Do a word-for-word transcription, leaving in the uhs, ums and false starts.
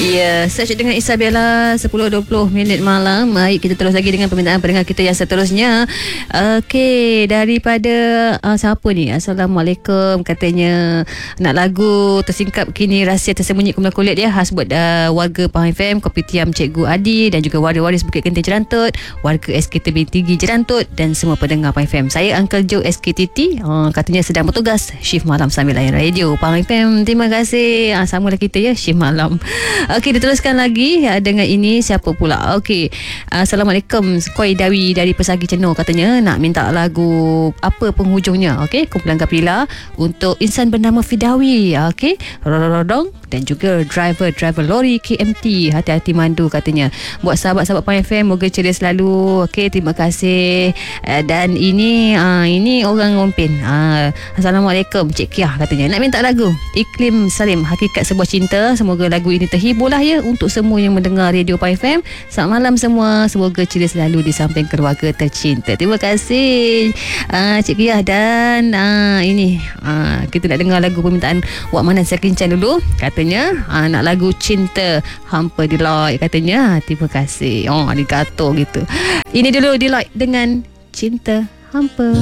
Ya, search dengan Isabella sepuluh dua puluh minit malam. Baik, kita terus lagi dengan permintaan pendengar kita yang seterusnya. Okey, daripada uh, siapa ni? Assalamualaikum, katanya nak lagu tersingkap kini rahsia tersembunyi kumpulan kulit dia khas buat uh, warga Pahang F M, Kopitiam Cikgu Adi dan juga waris-waris Bukit Kenting Jerantut, warga S K Tebing Tinggi Jerantut dan semua pendengar Pahang F M. Saya Uncle Joe S K T T, uh, katanya sedang bertugas shift malam sambil layan radio Pahang F M. Terima kasih. Uh, samalah kita ya, shift malam. Okey, diteruskan lagi uh, dengan ini siapa pula? Okey. Uh, Assalamualaikum, Koi Dawi dari Pesagi Cenoh, katanya nak minta lagu apa penghujungnya. Okey, kumpulan Kaprila untuk insan bernama Fidawi. Okey, rodong dan juga driver-driver lori K M T, hati-hati mandu, katanya. Buat sahabat-sahabat Pahang F M, moga ceria selalu. Okey, terima kasih. Uh, dan ini uh, ini orang Ngompin. Uh, Assalamualaikum, Cik Kiah, katanya nak minta lagu Iklim Salim, Hakikat Sebuah Cinta. Semoga lagu ini terhibur lah ya untuk semua yang mendengar radio Pahang F M. Selamat malam semua, semoga ceria selalu di samping keluarga tercinta. Terima kasih uh, Cik Kiah. Dan uh, ini uh, kita nak dengar lagu permintaan Wak Manan Sekincan dulu. Katanya uh, nak lagu Cinta Hampa Delight, katanya. Terima kasih. Oh, arigato gitu. Ini dulu Delight dengan Cinta Hampa.